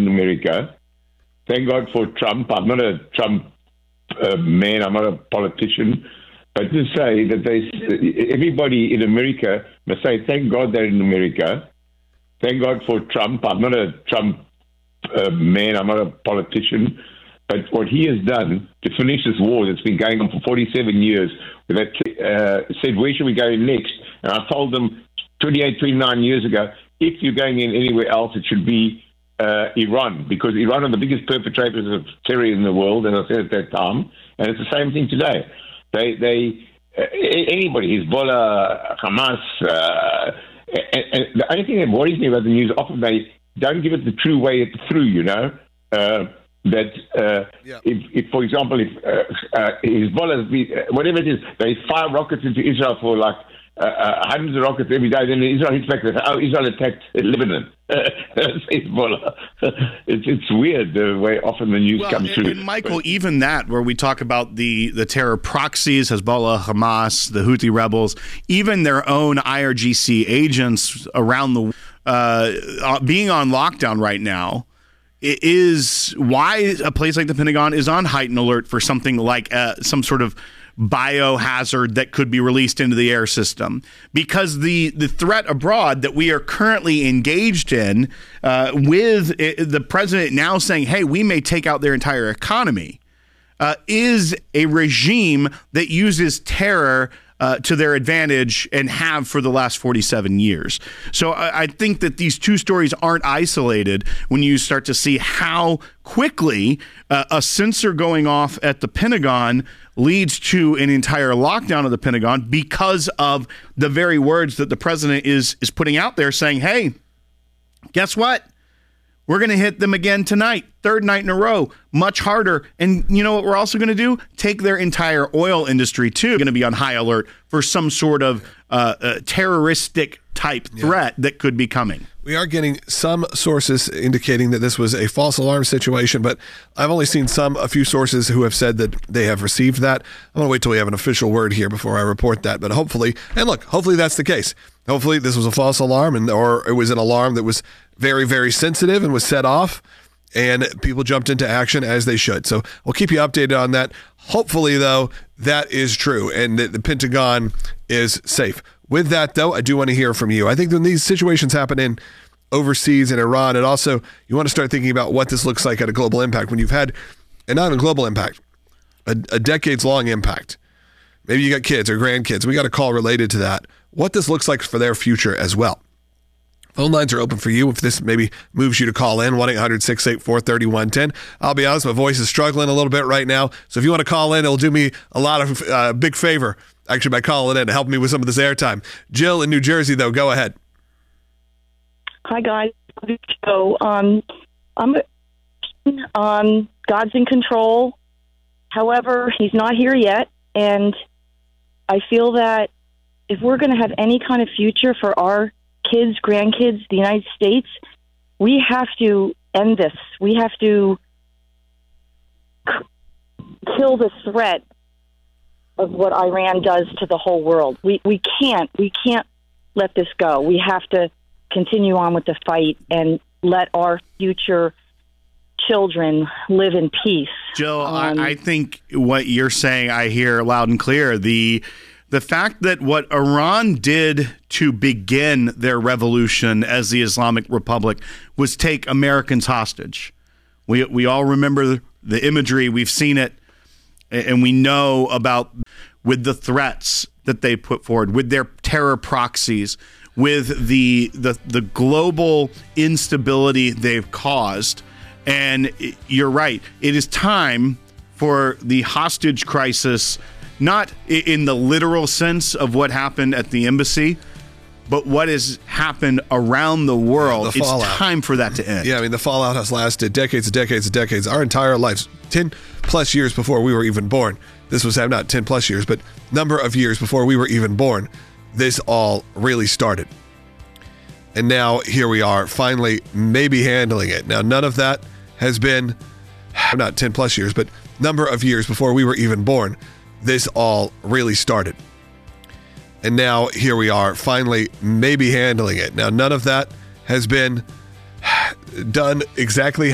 in America. Thank God for Trump. I'm not a Trump man. I'm not a politician. But to say that everybody in America must say, thank God they're in America. Thank God for Trump. I'm not a Trump man. I'm not a politician. But what he has done to finish this war that's been going on for 47 years, that said, where should we go next? And I told them 28, 29 years ago, if you're going in anywhere else, it should be Iran, because Iran are the biggest perpetrators of terror in the world, as I said at that time. And it's the same thing today. Anybody, Hezbollah, Hamas, and the only thing that worries me about the news, often they don't give it the true way through, if for example, if Hezbollah, whatever it is, they fire rockets into Israel for like hundreds of rockets every day, then Israel hits back, Israel attacked Lebanon. Hezbollah. It's weird the way often the news comes through. And Michael, even that, where we talk about the terror proxies, Hezbollah, Hamas, the Houthi rebels, even their own IRGC agents around the being on lockdown right now, it is why a place like the Pentagon is on heightened alert for something like some sort of biohazard that could be released into the air system, because the threat abroad that we are currently engaged in, with the president now saying, hey, we may take out their entire economy, is a regime that uses terror to their advantage and have for the last 47 years. So I think that these two stories aren't isolated when you start to see how quickly a sensor going off at the Pentagon leads to an entire lockdown of the Pentagon because of the very words that the president is putting out there saying, hey, guess what? We're going to hit them again tonight, third night in a row, much harder. And you know what we're also going to do? Take their entire oil industry, too. Going to be on high alert for some sort of terroristic type threat that could be coming. We are getting some sources indicating that this was a false alarm situation, but I've only seen a few sources who have said that they have received that. I'm going to wait till we have an official word here before I report that. But hopefully that's the case. Hopefully this was a false alarm or it was an alarm that was very, very sensitive and was set off, and people jumped into action as they should. So we'll keep you updated on that. Hopefully, though, that is true and that the Pentagon is safe. With that, though, I do want to hear from you. I think when these situations happen in overseas in Iran, and also you want to start thinking about what this looks like at a global impact when you've had, and not a global impact, a decades-long impact. Maybe you got kids or grandkids. We got a call related to that. What this looks like for their future as well. Phone lines are open for you if this maybe moves you to call in, 1-800-684-3110. I'll be honest, my voice is struggling a little bit right now. So if you want to call in, it'll do me a lot of big favor, actually, by calling in to help me with some of this airtime. Jill in New Jersey, though, go ahead. Hi, guys. So, God's in control. However, he's not here yet. And I feel that if we're going to have any kind of future for our kids, grandkids, the United States, we have to end this. We have to kill the threat of what Iran does to the whole world. We can't let this go. We have to continue on with the fight and let our future children live in peace. Jill, I think what you're saying, I hear loud and clear. The fact that what Iran did to begin their revolution as the Islamic Republic was take Americans hostage. We all remember the imagery. We've seen it, and we know about with the threats that they put forward, with their terror proxies, with the global instability they've caused. And you're right. It is time for the hostage crisis, not in the literal sense of what happened at the embassy, but what has happened around the world. It's time for that to end. Yeah, I mean, the fallout has lasted decades and decades and decades. Our entire lives, 10 plus years before we were even born. This was not 10 plus years, but number of years before we were even born. This all really started. And now here we are, finally maybe handling it. Now, none of that has been, not 10 plus years, but number of years before we were even born. This all really started. And now here we are, finally maybe handling it. Now, none of that has been done exactly